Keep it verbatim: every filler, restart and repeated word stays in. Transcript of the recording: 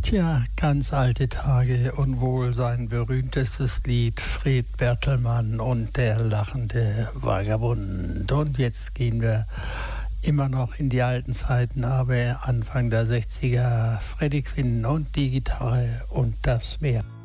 Tja, ganz alte Tage und wohl sein berühmtestes Lied Fred Bertelmann und der lachende Vagabund. Und jetzt gehen wir immer noch in die alten Zeiten, aber Anfang der sechziger, Freddie Quinn und die Gitarre und das Meer.